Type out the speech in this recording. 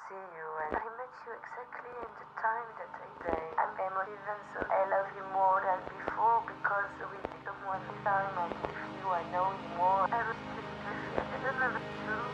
see you, and I met you exactly in the time that I say. I'm emotive, so I love you more than before because with someone this time I'm with you, I know you more. I respect you, I don't know what to do.